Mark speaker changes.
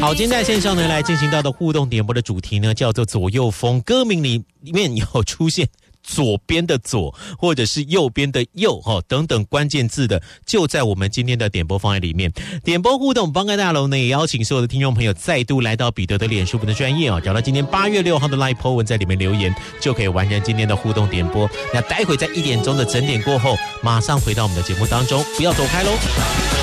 Speaker 1: 好，今天在线上呢来进行到的互动点播的主题呢叫做左右风，歌名里面有出现左边的左或者是右边的右等等关键字的，就在我们今天的点播方案里面。点播互动帮盖大楼呢也邀请所有的听众朋友再度来到彼得的脸书粉的专页找到今天8月6号的 Live po 文，在里面留言就可以完成今天的互动点播。那待会在1点钟的整点过后马上回到我们的节目当中，不要走开咯。